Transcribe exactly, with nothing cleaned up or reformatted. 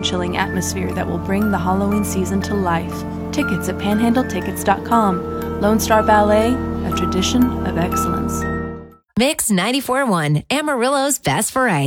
bone-chilling atmosphere that will bring the Halloween season to life. Tickets at panhandle tickets dot com. Lone Star Ballet, a tradition of excellence. Mix ninety-four point one, Amarillo's best variety.